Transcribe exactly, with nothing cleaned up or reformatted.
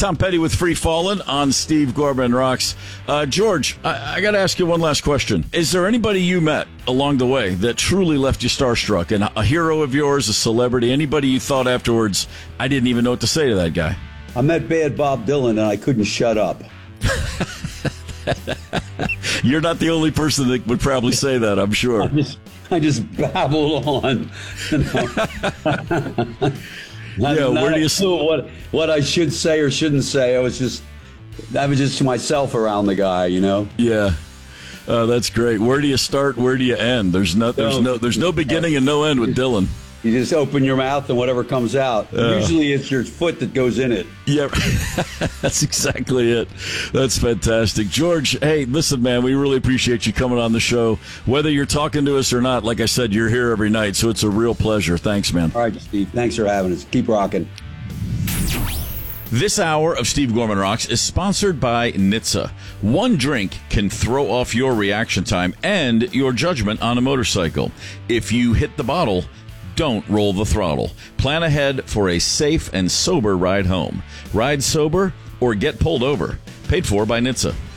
Tom Petty with Free Fallin' on Steve Gorman Rocks. Uh, George, I, I got to ask you one last question. Is there anybody you met along the way that truly left you starstruck? And a hero of yours, a celebrity, anybody you thought afterwards, I didn't even know what to say to that guy? I met Bad Bob Dylan, and I couldn't shut up. You're not the only person that would probably say that, I'm sure. I just, I just babbled on. You know? Not, yeah, not where do you see what what I should say or shouldn't say? I was just, I was just to myself around the guy, you know. Yeah, uh, that's great. Where do you start? Where do you end? There's no, there's no, there's no beginning and no end with Dylan. You just open your mouth and whatever comes out. Uh, Usually it's your foot that goes in it. Yeah, that's exactly it. That's fantastic. George, hey, listen, man, we really appreciate you coming on the show. Whether you're talking to us or not, like I said, you're here every night, so it's a real pleasure. Thanks, man. All right, Steve. Thanks for having us. Keep rocking. This hour of Steve Gorman Rocks is sponsored by N H T S A. One drink can throw off your reaction time and your judgment on a motorcycle. If you hit the bottle, don't roll the throttle. Plan ahead for a safe and sober ride home. Ride sober or get pulled over. Paid for by N H T S A.